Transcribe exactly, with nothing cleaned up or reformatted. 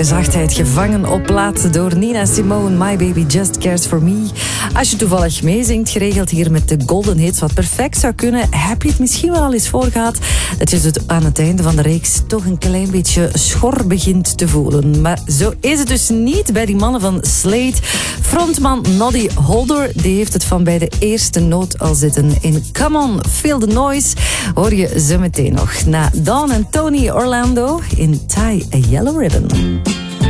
vrouwelijke zachtheid gevangen op plaat door Nina Simone, My Baby Just Cares For Me. Als je toevallig meezingt, geregeld hier met de golden hits, wat perfect zou kunnen, heb je het misschien wel al eens voor gehad dat je het aan het einde van de reeks toch een klein beetje schor begint te voelen. Maar zo is het dus niet bij die mannen van Slade. Frontman Noddy Holder, die heeft het van bij de eerste noot al zitten. In Come On, Feel the Noise hoor je zo meteen nog. Na Dawn en Tony Orlando in Tie a Yellow Ribbon.